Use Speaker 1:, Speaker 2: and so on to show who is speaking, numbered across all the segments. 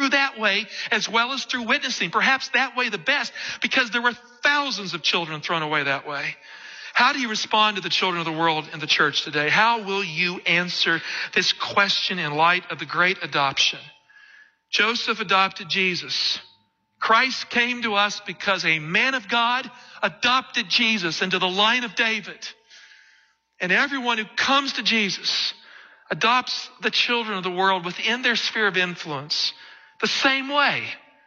Speaker 1: through that way as well as through witnessing. Perhaps that way the best, because there were thousands of children thrown away that way. How do you respond to the children of the world in the church today? How will you answer this question in light of the great adoption? Joseph adopted Jesus. Christ came to us because a man of God adopted Jesus into the line of David. And everyone who comes to Jesus adopts the children of the world within their sphere of influence the same way.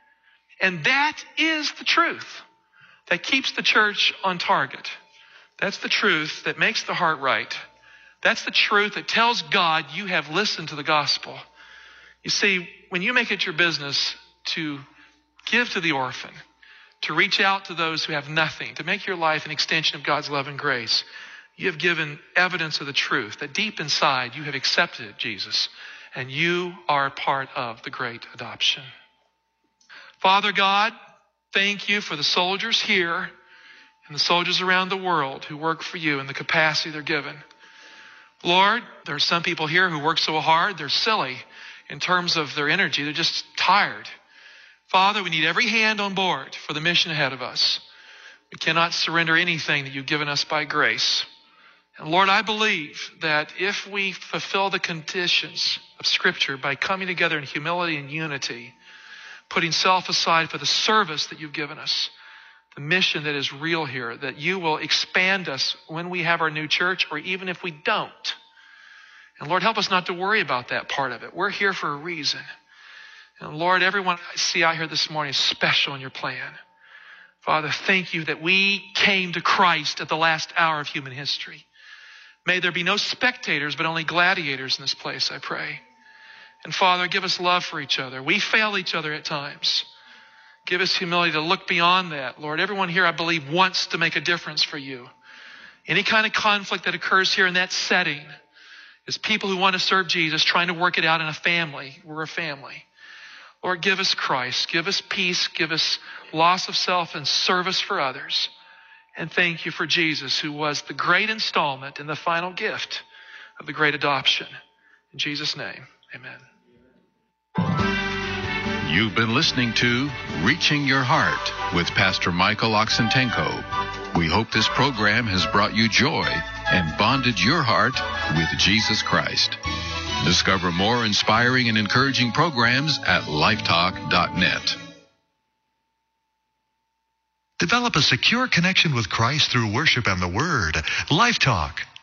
Speaker 1: And that is the truth that keeps the church on target. That's the truth that makes the heart right. That's the truth that tells God you have listened to the gospel. You see, when you make it your business to give to the orphan, to reach out to those who have nothing, to make your life an extension of God's love and grace, you have given evidence of the truth that deep inside you have accepted Jesus and you are part of the great adoption. Father God, thank you for the soldiers here and the soldiers around the world who work for you in the capacity they're given. Lord, there are some people here who work so hard, they're silly in terms of their energy. They're just tired. Father, we need every hand on board for the mission ahead of us. We cannot surrender anything that you've given us by grace. And Lord, I believe that if we fulfill the conditions of Scripture by coming together in humility and unity, putting self aside for the service that you've given us, the mission that is real here, that you will expand us when we have our new church or even if we don't. And Lord, help us not to worry about that part of it. We're here for a reason. And Lord, everyone I see out here this morning is special in your plan. Father, thank you that we came to Christ at the last hour of human history. May there be no spectators, but only gladiators in this place, I pray. And Father, give us love for each other. We fail each other at times. Give us humility to look beyond that. Lord, everyone here, I believe, wants to make a difference for you. Any kind of conflict that occurs here in that setting is people who want to serve Jesus trying to work it out in a family. We're a family. Lord, give us Christ. Give us peace. Give us loss of self and service for others. And thank you for Jesus, who was the great installment and the final gift of the great adoption. In Jesus' name, amen.
Speaker 2: You've been listening to Reaching Your Heart with Pastor Michael Oxentenko. We hope this program has brought you joy and bonded your heart with Jesus Christ. Discover more inspiring and encouraging programs at lifetalk.net.
Speaker 3: Develop a secure connection with Christ through worship and the Word. Life Talk.